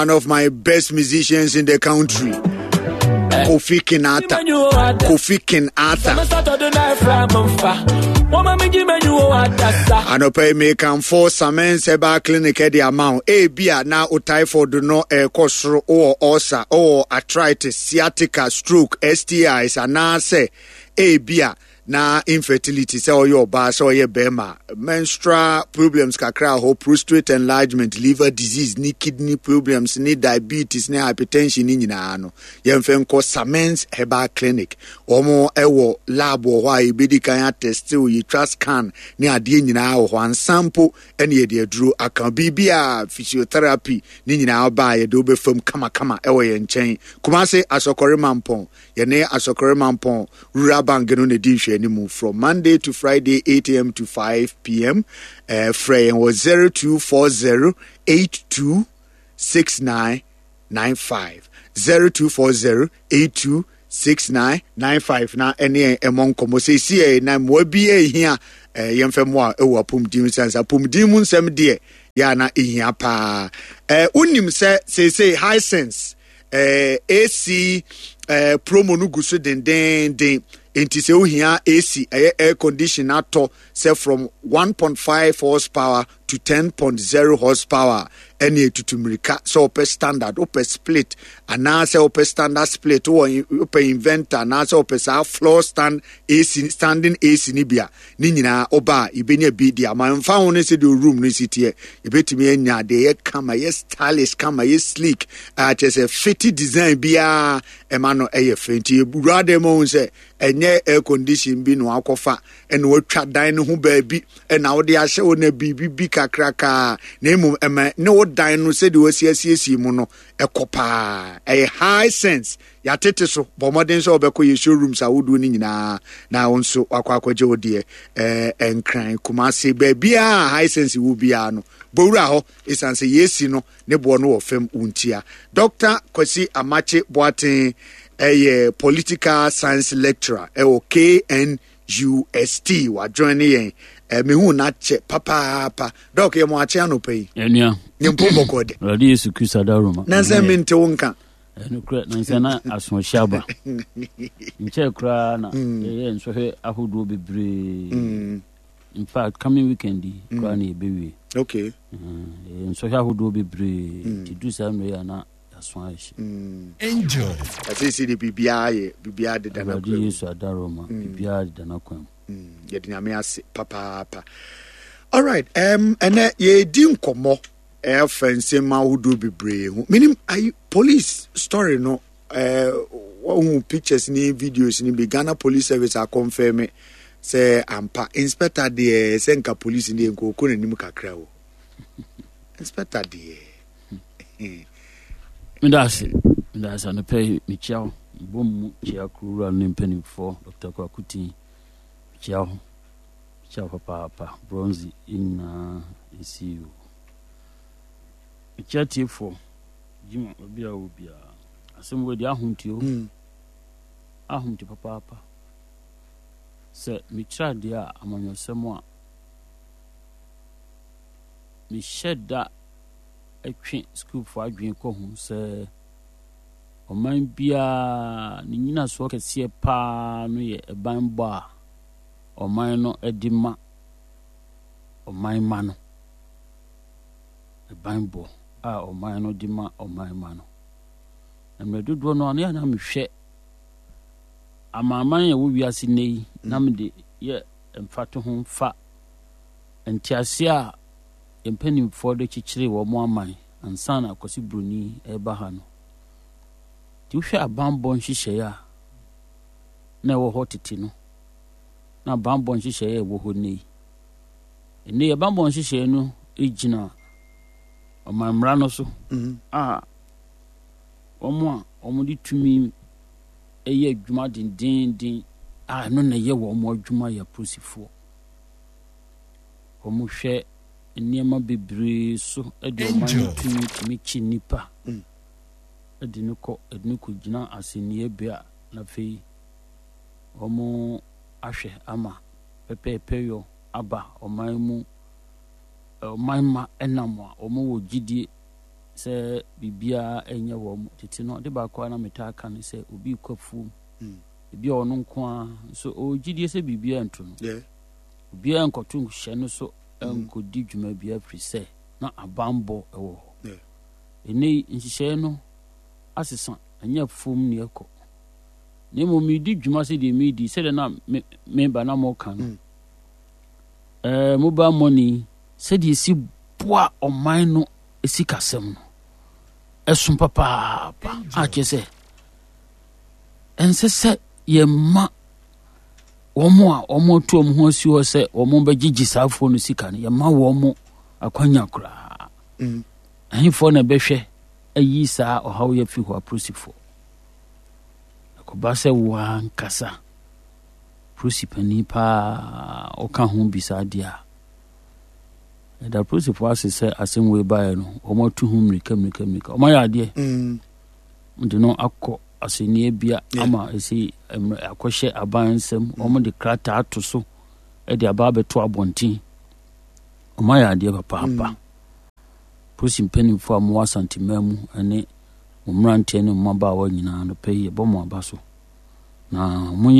one of my best musicians in the country. Kofi Kinata. Anope me can force some seba clinic at the amount. Bia na o typhoid no kosro or ulcer or arthritis, sciatica, stroke, STIs, and say bia na infertility say or your bas or your bema menstrual problems kakra ho prostate enlargement, liver disease, ni kidney problems, ni diabetes, ni hypertension ni nyina no yemfen ko Samens Herbal Clinic omo ewo lab wo hwa ibedi kan test o yi tras scan ni ade nyina wo hwan sample ene ye de aduro akan bibia physiotherapy ni nyina ba ye de obefam kama ewo ye nchen kuma se asokore mampon ye ne asokore mampon rural bank no ne di from Monday to Friday, 8 a.m. to 5 p.m. Frey was 0240-826995. 0240-826995. Now, any among Comosay, na mwabi here, yemfemwa, pum dimusansa, pum dimunsem dear, yana ihia pa. Unim say high sense, AC, promo nugusu den. Enti se ohia AC air conditioner to say from 1.5 horsepower to 10.0 horsepower any tutumrika so per standard per split and now say per standard split or per inventor now so per floor stand AC standing AC nibia ni nyina oba ibenya bi dia man fa won se the room no sitie ibetimi enya de kama yes stylish kama yes sleek just a fitty design bia emano eye fenti brother mo say enye air condition bi no akofa ene watwa dan no ho baabi ena wo de ahye wo na bibi kakraka na emu ne wo dan no se de wasiasiesi mu no ekopa high sense ya tete so bomoden so obekọ ye showrooms awodu ni nyina na wonso akwaje odie enkran Kumasi baabi a high sense wo bia no bowura ho isanse yesi no ne bo no wo fam untia Dr. Kwesi Amache Boateng political science lecturer KNUST wa join yen me hu na che papa doc ye mo ache anopai enua nyempo kode radi Yesu Kristo daroma na se mente wonka eno kra na se na aso shaba nche kra na ye nso he ahodo bebre in fact coming weekend kra na ebewe okay nso he ahodo bebre ti du sa no ya na enjoy as you see the bibia de dana kwa Yesu adaroma bibia de dana kwa ye de nyame ase papa all right ene ye di nkomo fence ma wudu bibre hu minim police story no wo pictures ni videos ni Ghana Police Service a confirm say ampa inspector de senka police ni nko ko nanim kakra wo inspector de Mindasi no pay Michao bom chia kura nimpeni for Dr. Kwakuti Michao papa bronze in ECU Michati for Jim obia asem we di ahunti papa se Micha dia amanyo semo a mi sheda etwe school for adwen ko hu se oman bia ni nyina so kese pa no ye eban ba oman no edima oman ma no eban bo oman no dima oman ma no emredodo no ane na mehwe amaman ye wo wiase nei na me de ye emfato ho fa entiase a empeni for the chichire wo mo aman ansa na akosi broni eba ha no ti hwe abambon hihye ya na wo hotiti no na abambon hihye ya wo ho nei ene abambon hihye no ejina omamra no so omo di tumi eye adwuma din no na ye wo mo adwuma ya prosifo omo hwe niema bebre so edi oman tumi chi nipa edi no ko gina asenie bia na fei omo ahwe ama pepe yo aba oman mu oman ma enamwa omo wo gidie sɛ bibia ɛnyɛ wɔ mu tete no de baako na meta aka ne sɛ obi kwafu ebi a ɔno nko a so ɔgyidie sɛ bibia nto no obi a nkɔto hyɛ no so nkɔdi dwuma bia firi sɛ na abambɔ ɛwɔ hɔ ɛne nhyehyɛ no asesa ɛnyɛ fom ne ɛkɔ ne mo medi dwuma sɛ deɛ medi sɛ na memba na moka no mobile money sɛ deɛ si boa ɔman no esi kasɛm no ɛso papaapa akyɛ sɛ ɛnsɛ sɛ yɛma wɔn to wɔn ho asi hɔ sɛ wɔn bɛgyegye saafoɔ no sika no yɛma wɔn akwanya koraa ahemfoɔ na bɛhwɛ ayi saa ɔhaw yɛ fi hɔ apolisifoɔ akɔba sɛ wɔn ankasa polisipani paa ɔka ho bisa adeɛ a ɛda polisifoɔ ase sɛ asɛm wei baeɛ no wɔn atu ho mmirika wɔn ayɛ adeɛ de no akɔ asɛnniɛ bia ama ɛsɛ akɔhyɛ aban nsɛm wɔn de krataa ato so de aba abɛto abɔnten wɔn ayɛ adeɛ papaapa polisi mpanimfoɔ a wɔwɔ asantemaa mu ne wɔn mmeranteɛ ne wɔn mmabaawa nyinaa no pɛ yi ɛbɔ wɔn aba so na wɔn